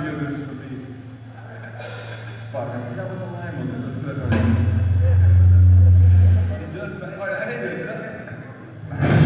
idea this is for me. Fuck, I forgot what the last